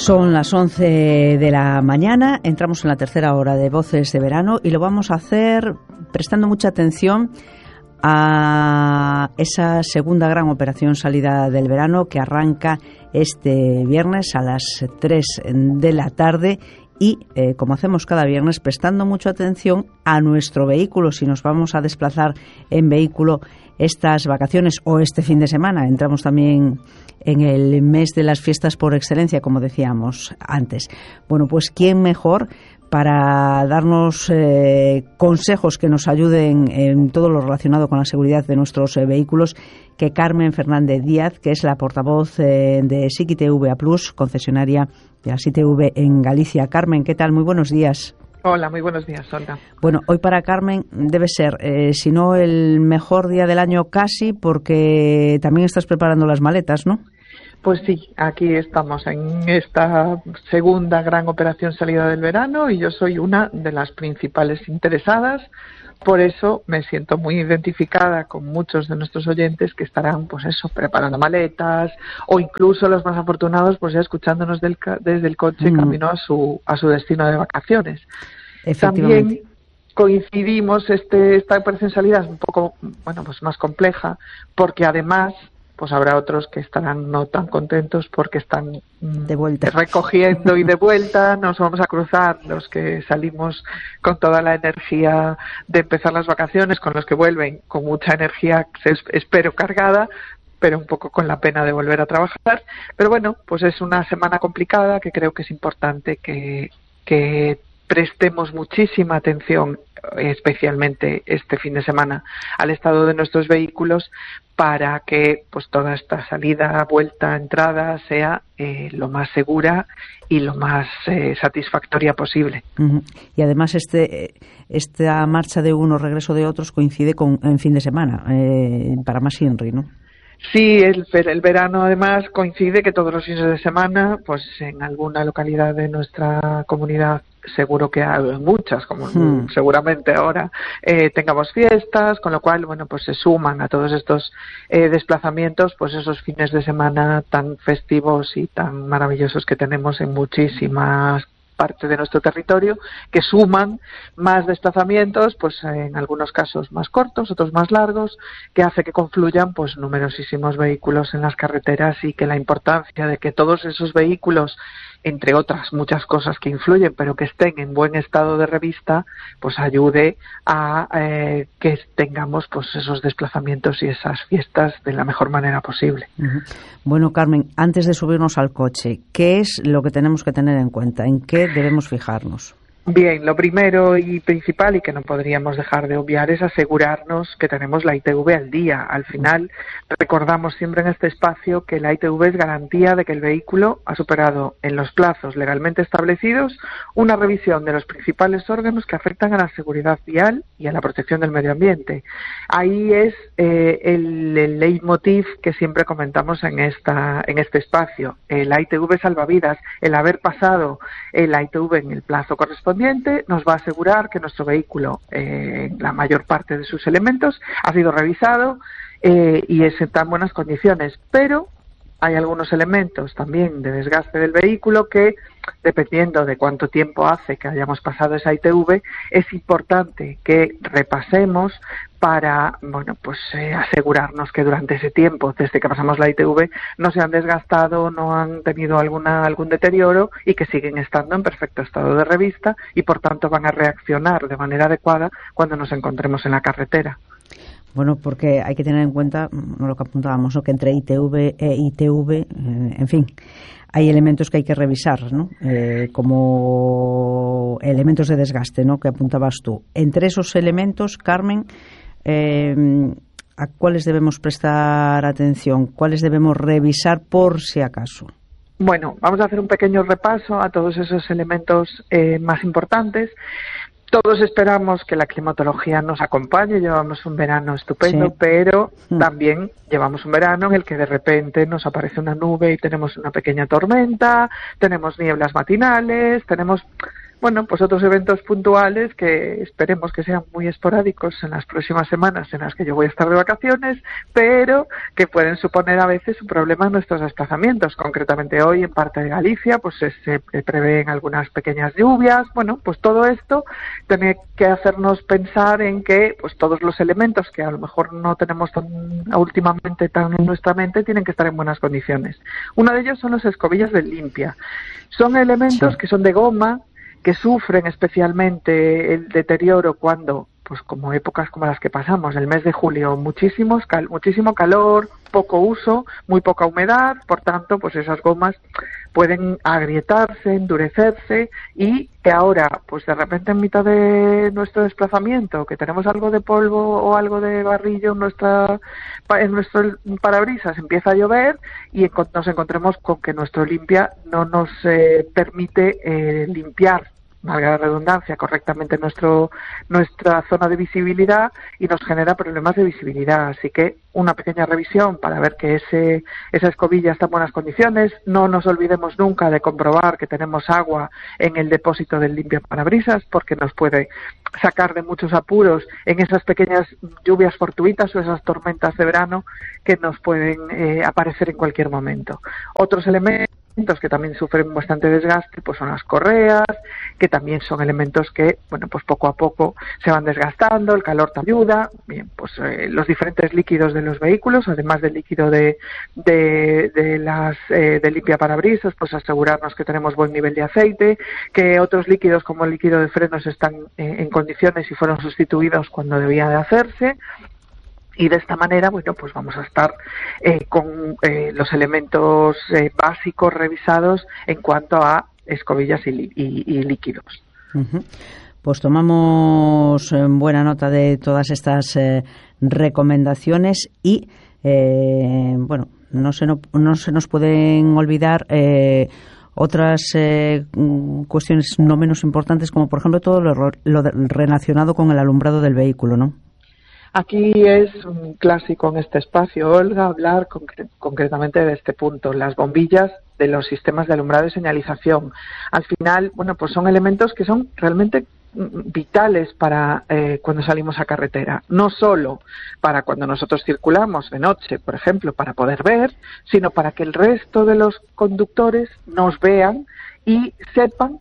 Son las 11 de la mañana, entramos en la tercera hora de Voces de Verano y lo vamos a hacer prestando mucha atención a esa segunda gran operación salida del verano que arranca este viernes a las 3 de la tarde y, como hacemos cada viernes, prestando mucha atención a nuestro vehículo, si nos vamos a desplazar en vehículo estas vacaciones o este fin de semana. Entramos también en el mes de las fiestas por excelencia, como decíamos antes. Bueno, pues ¿quién mejor para darnos consejos que nos ayuden en todo lo relacionado con la seguridad de nuestros vehículos que Carmen Fernández Díaz, que es la portavoz de SIC ITV Plus, concesionaria de las ITV en Galicia? Carmen, ¿qué tal? Muy buenos días. Hola, muy buenos días, Olga. Bueno, hoy para Carmen debe ser, si no el mejor día del año casi, porque también estás preparando las maletas, ¿no? Pues sí, aquí estamos en esta segunda gran operación salida del verano y yo soy una de las principales interesadas. Por eso me siento muy identificada con muchos de nuestros oyentes que estarán, pues eso, preparando maletas o incluso los más afortunados, pues ya escuchándonos desde el coche camino a su destino de vacaciones. También coincidimos, esta operación salida es un poco, bueno, pues más compleja porque además pues habrá otros que estarán no tan contentos porque están de vuelta, recogiendo y de vuelta. Nos vamos a cruzar los que salimos con toda la energía de empezar las vacaciones, con los que vuelven con mucha energía, espero cargada, pero un poco con la pena de volver a trabajar. Pero bueno, pues es una semana complicada que creo que es importante que prestemos muchísima atención, especialmente este fin de semana, al estado de nuestros vehículos para que pues toda esta salida, vuelta, entrada sea lo más segura y lo más satisfactoria posible. Uh-huh. Y además esta marcha de unos, regreso de otros coincide con en fin de semana, para más INRI, ¿no? Sí, el verano además coincide que todos los fines de semana, pues en alguna localidad de nuestra comunidad, seguro que hay muchas, como seguramente ahora tengamos fiestas, con lo cual, bueno, pues se suman a todos estos desplazamientos, pues esos fines de semana tan festivos y tan maravillosos que tenemos en muchísimas parte de nuestro territorio, que suman más desplazamientos, pues en algunos casos más cortos, otros más largos, que hace que confluyan pues numerosísimos vehículos en las carreteras y que la importancia de que todos esos vehículos, entre otras muchas cosas que influyen, pero que estén en buen estado de revista, pues ayude a que tengamos pues esos desplazamientos y esas fiestas de la mejor manera posible. Uh-huh. Bueno, Carmen, antes de subirnos al coche, ¿qué es lo que tenemos que tener en cuenta? ¿En qué debemos fijarnos? Bien, lo primero y principal y que no podríamos dejar de obviar es asegurarnos que tenemos la ITV al día. Al final, recordamos siempre en este espacio que la ITV es garantía de que el vehículo ha superado en los plazos legalmente establecidos una revisión de los principales órganos que afectan a la seguridad vial y a la protección del medio ambiente. Ahí es el leitmotiv que siempre comentamos en este espacio. La ITV salvavidas, el haber pasado la ITV en el plazo correspondiente, nos va a asegurar que nuestro vehículo, la mayor parte de sus elementos, ha sido revisado y es en tan buenas condiciones. Pero hay algunos elementos también de desgaste del vehículo que, dependiendo de cuánto tiempo hace que hayamos pasado esa ITV, es importante que repasemos para, bueno, pues asegurarnos que durante ese tiempo, desde que pasamos la ITV, no se han desgastado, no han tenido algún deterioro y que siguen estando en perfecto estado de revista y, por tanto, van a reaccionar de manera adecuada cuando nos encontremos en la carretera. Bueno, porque hay que tener en cuenta lo que apuntábamos, ¿no? Que entre ITV e ITV, en fin, hay elementos que hay que revisar, ¿no? Como elementos de desgaste, ¿no? Que apuntabas tú. Entre esos elementos, Carmen, ¿a cuáles debemos prestar atención? ¿Cuáles debemos revisar por si acaso? Bueno, vamos a hacer un pequeño repaso a todos esos elementos más importantes. Todos esperamos que la climatología nos acompañe, llevamos un verano estupendo, sí, pero también llevamos un verano en el que de repente nos aparece una nube y tenemos una pequeña tormenta, tenemos nieblas matinales, tenemos bueno, pues otros eventos puntuales que esperemos que sean muy esporádicos en las próximas semanas en las que yo voy a estar de vacaciones, pero que pueden suponer a veces un problema en nuestros desplazamientos. Concretamente hoy en parte de Galicia pues se prevén algunas pequeñas lluvias. Bueno, pues todo esto tiene que hacernos pensar en que pues todos los elementos que a lo mejor no tenemos últimamente tan en nuestra mente tienen que estar en buenas condiciones. Uno de ellos son las escobillas de limpia. Son elementos que son de goma, que sufren especialmente el deterioro cuando, pues como épocas como las que pasamos, el mes de julio, muchísimo calor, poco uso, muy poca humedad, por tanto, pues esas gomas pueden agrietarse, endurecerse, y que ahora, pues de repente en mitad de nuestro desplazamiento, que tenemos algo de polvo o algo de barrillo en nuestro parabrisas, empieza a llover y nos encontremos con que nuestro limpia no nos permite limpiar, valga la redundancia, correctamente nuestra zona de visibilidad, y nos genera problemas de visibilidad. Así que una pequeña revisión para ver que esa escobilla está en buenas condiciones. No nos olvidemos nunca de comprobar que tenemos agua en el depósito del limpiaparabrisas, porque nos puede sacar de muchos apuros en esas pequeñas lluvias fortuitas o esas tormentas de verano que nos pueden aparecer en cualquier momento. Otros elementos que también sufren bastante desgaste pues son las correas, que también son elementos que, bueno, pues poco a poco se van desgastando, el calor te ayuda. Bien, pues los diferentes líquidos de los vehículos, además del líquido de limpiaparabrisas, pues asegurarnos que tenemos buen nivel de aceite, que otros líquidos como el líquido de frenos están en condiciones y fueron sustituidos cuando debía de hacerse. Y de esta manera, bueno, pues vamos a estar con los elementos básicos revisados en cuanto a escobillas y líquidos. Uh-huh. Pues tomamos buena nota de todas estas recomendaciones y, bueno, no se nos pueden olvidar otras cuestiones no menos importantes, como por ejemplo todo lo relacionado con el alumbrado del vehículo, ¿no? Aquí es un clásico en este espacio, Olga, hablar concretamente de este punto, las bombillas de los sistemas de alumbrado y señalización. Al final, bueno, pues son elementos que son realmente vitales para cuando salimos a carretera, no solo para cuando nosotros circulamos de noche, por ejemplo, para poder ver, sino para que el resto de los conductores nos vean y sepan